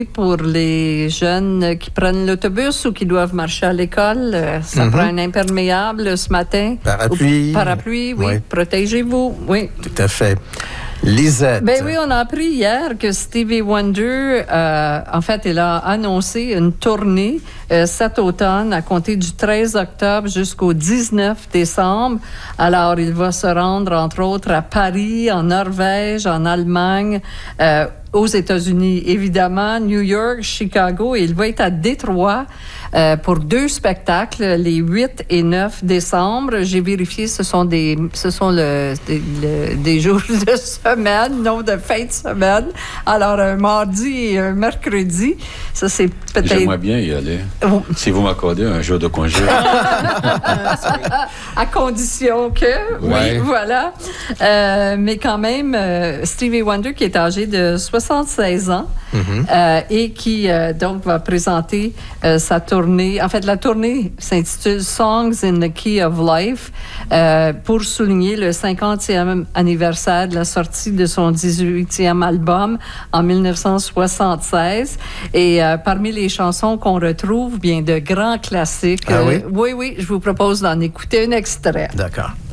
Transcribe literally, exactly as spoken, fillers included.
Pour les jeunes qui prennent l'autobus ou qui doivent marcher à l'école, ça Mm-hmm. prend un imperméable ce matin. Parapluie. Ou parapluie, oui. Oui. Protégez-vous, oui. Tout à fait. Lisette. Ben oui, on a appris hier que Stevie Wonder, euh, en fait, il a annoncé une tournée euh, cet automne à compter du treize octobre jusqu'au dix-neuf décembre. Alors, il va se rendre, entre autres, à Paris, en Norvège, en Allemagne, euh, aux États-Unis, évidemment, New York, Chicago, et il va être à Détroit euh, pour deux spectacles, les huit et neuf décembre. J'ai vérifié, ce sont des, ce sont le, des, le, des jours de semaine, non de fin de semaine. Alors, un mardi et un mercredi, ça c'est peut-être... J'aimerais bien y aller. Oh. Si vous m'accordez un jour de congé. À condition que, Ouais. oui, voilà. Euh, mais quand même, euh, Stevie Wonder, qui est âgé de soixante-seize ans, Mm-hmm. euh, et qui, euh, donc, va présenter euh, sa tournée. En fait, la tournée s'intitule Songs in the Key of Life, euh, pour souligner le cinquantième anniversaire de la sortie de son dix-huitième album en mille neuf cent soixante-seize. Et euh, parmi les chansons qu'on retrouve, bien, de grands classiques. Ah oui? Euh, oui, oui, je vous propose d'en écouter un extrait. D'accord.